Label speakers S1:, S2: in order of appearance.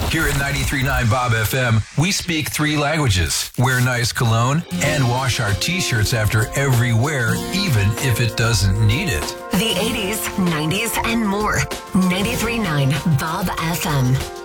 S1: Here at 93.9 Bob FM, we speak 3 languages, wear nice cologne, and wash our t-shirts after every wear, even if it doesn't need it.
S2: The 80s, 90s, and more. 93.9 Bob FM.